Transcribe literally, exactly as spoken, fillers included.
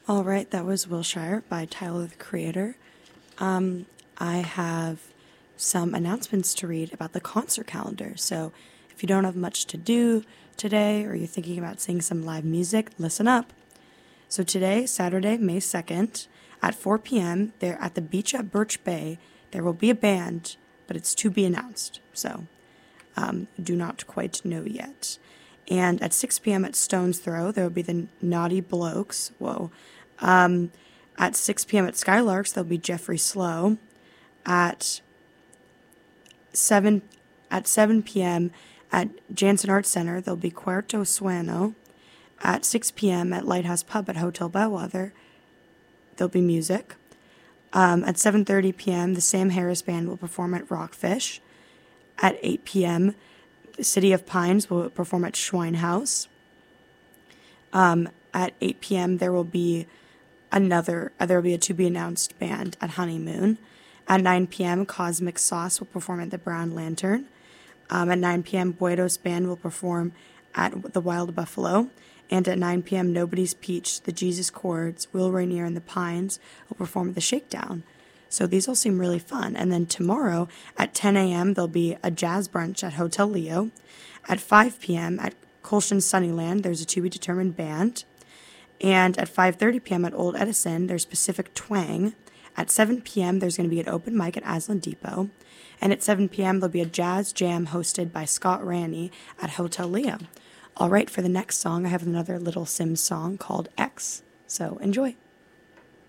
All right, that was Wilshire by Tyler the Creator. Um, I have some announcements to read about the concert calendar. So if you don't have much to do today or you're thinking about seeing some live music, listen up. So today, Saturday, May second, at four p.m., there at the beach at Birch Bay, there will be a band, but it's to be announced. So um, do not quite know yet. And at six p.m. at Stone's Throw, there will be the Naughty Blokes. Whoa. Um, at six p.m. at Skylarks, there'll be Jeffrey Slow. At seven at seven p.m. at Jansen Arts Center, there'll be Cuarto Sueno. At six p.m. at Lighthouse Pub at Hotel Bellwether, there'll be music. Um, at seven thirty p.m., the Sam Harris Band will perform at Rockfish. At eight p.m., the City of Pines will perform at Schwein House. Um, at eight p.m., there will be another, uh, there will be a to-be-announced band at Honeymoon. At nine p.m., Cosmic Sauce will perform at the Brown Lantern. Um, at nine p.m., Buedos Band will perform at the Wild Buffalo. And at nine p.m., Nobody's Peach, the Jesus Chords, Will Rainier, and the Pines will perform at the Shakedown. So these all seem really fun. And then tomorrow at ten a.m., there'll be a jazz brunch at Hotel Leo. At five p.m. at Colston Sunnyland, there's a to-be-determined band. And at five thirty p.m. at Old Edison, there's Pacific Twang. At seven p.m., there's going to be an open mic at Aslan Depot. And at seven p.m., there'll be a jazz jam hosted by Scott Ranney at Hotel Leo. All right, for the next song, I have another Little Sims song called X. So enjoy.